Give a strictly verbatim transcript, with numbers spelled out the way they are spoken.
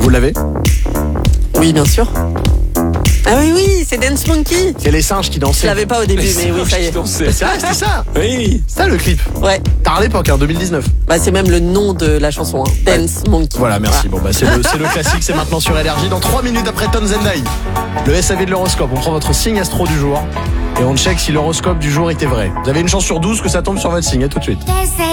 Vous l'avez? Oui, bien sûr. Ah oui, oui, c'est Dance Monkey. C'est les singes qui dansaient. Je l'avais pas au début, mais oui, ça y est. C'est vrai, c'était ça. Oui. C'est ça le clip. Ouais. Tard à l'époque, en deux mille dix-neuf. Bah, c'est même le nom de la chanson, hein. Dance Monkey. Voilà, merci. Bon, bah, c'est le, c'est le classique, c'est maintenant sur L R J. Dans trois minutes après Tom Zendai, le S A V de l'horoscope. On prend votre signe astro du jour et on check si l'horoscope du jour était vrai. Vous avez une chance sur douze que ça tombe sur votre signe. À tout de suite.